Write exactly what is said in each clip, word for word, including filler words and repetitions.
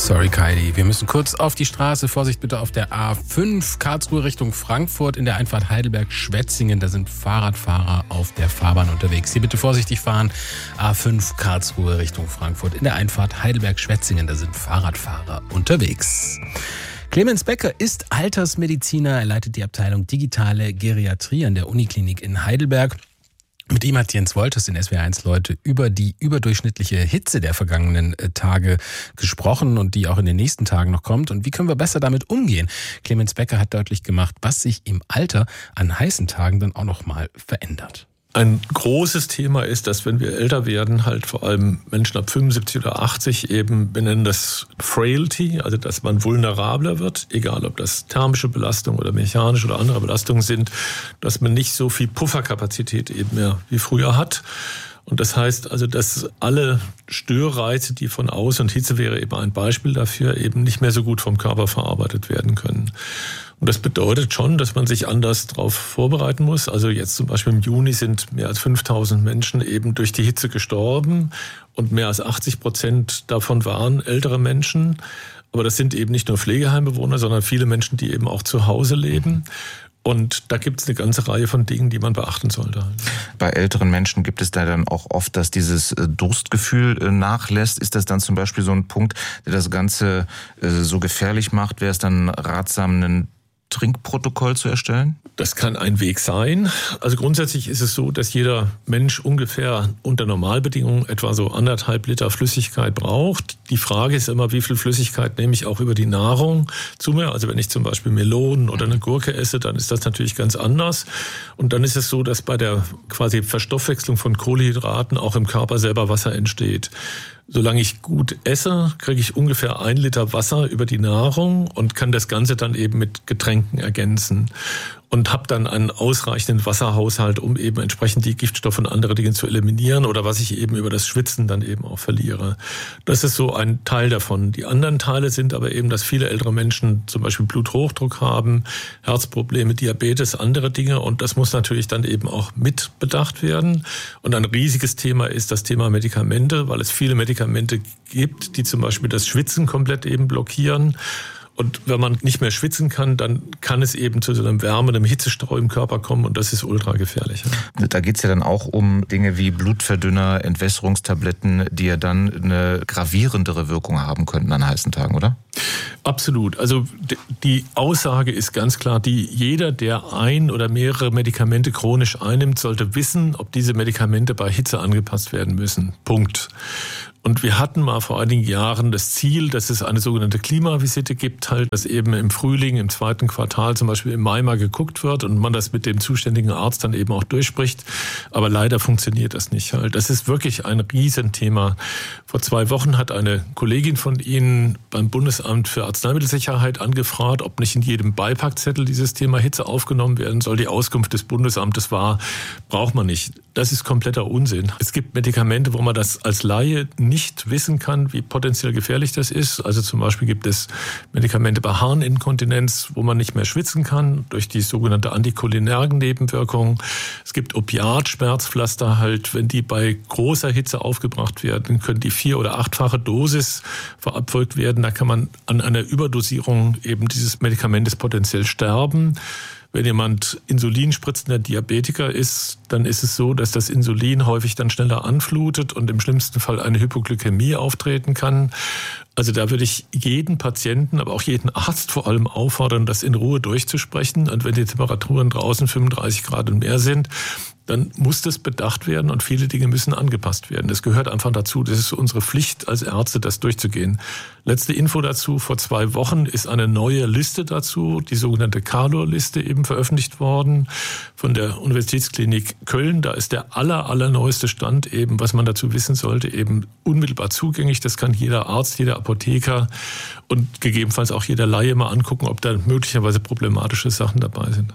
Sorry, Kaidi. Wir müssen kurz auf die Straße. Vorsicht bitte auf der A fünf, Karlsruhe Richtung Frankfurt in der Einfahrt Heidelberg-Schwetzingen. Da sind Fahrradfahrer auf der Fahrbahn unterwegs. Hier bitte vorsichtig fahren. A fünf, Karlsruhe Richtung Frankfurt in der Einfahrt Heidelberg-Schwetzingen. Da sind Fahrradfahrer unterwegs. Clemens Becker ist Altersmediziner. Er leitet die Abteilung Digitale Geriatrie an der Uniklinik in Heidelberg. Mit ihm hat Jens Wolters in S W R eins Leute über die überdurchschnittliche Hitze der vergangenen Tage gesprochen und die auch in den nächsten Tagen noch kommt. Und wie können wir besser damit umgehen? Clemens Becker hat deutlich gemacht, was sich im Alter an heißen Tagen dann auch noch mal verändert. Ein großes Thema ist, dass wenn wir älter werden, halt vor allem Menschen ab fünfundsiebzig oder achtzig eben, wir nennen das Frailty, also dass man vulnerabler wird, egal ob das thermische Belastung oder mechanische oder andere Belastungen sind, dass man nicht so viel Pufferkapazität eben mehr wie früher hat. Und das heißt also, dass alle Störreize, die von außen, und Hitze wäre eben ein Beispiel dafür, eben nicht mehr so gut vom Körper verarbeitet werden können. Und das bedeutet schon, dass man sich anders darauf vorbereiten muss. Also jetzt zum Beispiel im Juni sind mehr als fünftausend Menschen eben durch die Hitze gestorben und mehr als achtzig Prozent davon waren ältere Menschen. Aber das sind eben nicht nur Pflegeheimbewohner, sondern viele Menschen, die eben auch zu Hause leben. Und da gibt es eine ganze Reihe von Dingen, die man beachten sollte. Bei älteren Menschen gibt es da dann auch oft, dass dieses Durstgefühl nachlässt. Ist das dann zum Beispiel so ein Punkt, der das Ganze so gefährlich macht? Wäre es dann ratsam, einen Trinkprotokoll zu erstellen? Das kann ein Weg sein. Also grundsätzlich ist es so, dass jeder Mensch ungefähr unter Normalbedingungen etwa so anderthalb Liter Flüssigkeit braucht. Die Frage ist immer, wie viel Flüssigkeit nehme ich auch über die Nahrung zu mir? Also wenn ich zum Beispiel Melonen oder eine Gurke esse, dann ist das natürlich ganz anders. Und dann ist es so, dass bei der quasi Verstoffwechslung von Kohlenhydraten auch im Körper selber Wasser entsteht. Solange ich gut esse, kriege ich ungefähr ein Liter Wasser über die Nahrung und kann das Ganze dann eben mit Getränken ergänzen. Und habe dann einen ausreichenden Wasserhaushalt, um eben entsprechend die Giftstoffe und andere Dinge zu eliminieren oder was ich eben über das Schwitzen dann eben auch verliere. Das ist so ein Teil davon. Die anderen Teile sind aber eben, dass viele ältere Menschen zum Beispiel Bluthochdruck haben, Herzprobleme, Diabetes, andere Dinge. Und das muss natürlich dann eben auch mit bedacht werden. Und ein riesiges Thema ist das Thema Medikamente, weil es viele Medikamente gibt, die zum Beispiel das Schwitzen komplett eben blockieren. Und wenn man nicht mehr schwitzen kann, dann kann es eben zu so einem Wärme, einem Hitzestau im Körper kommen und das ist ultra gefährlich. Da geht es ja dann auch um Dinge wie Blutverdünner, Entwässerungstabletten, die ja dann eine gravierendere Wirkung haben könnten an heißen Tagen, oder? Absolut. Also die Aussage ist ganz klar, die jeder, der ein oder mehrere Medikamente chronisch einnimmt, sollte wissen, ob diese Medikamente bei Hitze angepasst werden müssen. Punkt. Und wir hatten mal vor einigen Jahren das Ziel, dass es eine sogenannte Klimavisite gibt, halt, dass eben im Frühling, im zweiten Quartal, zum Beispiel im Mai mal geguckt wird und man das mit dem zuständigen Arzt dann eben auch durchspricht. Aber leider funktioniert das nicht halt. Das ist wirklich ein Riesenthema. Vor zwei Wochen hat eine Kollegin von Ihnen beim Bundesamt für Arzneimittelsicherheit angefragt, ob nicht in jedem Beipackzettel dieses Thema Hitze aufgenommen werden soll. Die Auskunft des Bundesamtes war, braucht man nicht. Das ist kompletter Unsinn. Es gibt Medikamente, wo man das als Laie nicht wissen kann, wie potenziell gefährlich das ist. Also zum Beispiel gibt es Medikamente bei Harninkontinenz, wo man nicht mehr schwitzen kann, durch die sogenannte anticholinergen Nebenwirkung. Es gibt Opiatschmerzpflaster halt, wenn die bei großer Hitze aufgebracht werden, können die vier- oder achtfache Dosis verabfolgt werden. Da kann man an einer Überdosierung eben dieses Medikamentes potenziell sterben. Wenn jemand insulinspritzender Diabetiker ist, dann ist es so, dass das Insulin häufig dann schneller anflutet und im schlimmsten Fall eine Hypoglykämie auftreten kann. Also da würde ich jeden Patienten, aber auch jeden Arzt vor allem auffordern, das in Ruhe durchzusprechen. Und wenn die Temperaturen draußen fünfunddreißig Grad und mehr sind, dann muss das bedacht werden und viele Dinge müssen angepasst werden. Das gehört einfach dazu. Das ist unsere Pflicht als Ärzte, das durchzugehen. Letzte Info dazu. Vor zwei Wochen ist eine neue Liste dazu, die sogenannte Calor-Liste, eben veröffentlicht worden von der Universitätsklinik Köln. Da ist der aller, allerneueste Stand eben, was man dazu wissen sollte, eben unmittelbar zugänglich. Das kann jeder Arzt, jeder Apotheker und gegebenenfalls auch jeder Laie mal angucken, ob da möglicherweise problematische Sachen dabei sind.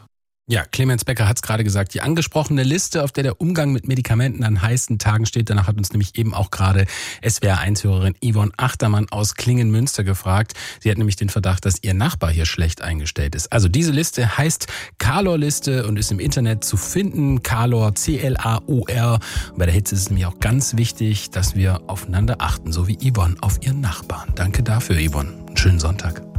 Ja, Clemens Becker hat es gerade gesagt. Die angesprochene Liste, auf der der Umgang mit Medikamenten an heißen Tagen steht, danach hat uns nämlich eben auch gerade S W R eins Hörerin Yvonne Achtermann aus Klingen-Münster gefragt. Sie hat nämlich den Verdacht, dass ihr Nachbar hier schlecht eingestellt ist. Also diese Liste heißt Calor-Liste und ist im Internet zu finden. Calor, C L A O R. Und bei der Hitze ist es nämlich auch ganz wichtig, dass wir aufeinander achten, so wie Yvonne auf ihren Nachbarn. Danke dafür, Yvonne. Einen schönen Sonntag.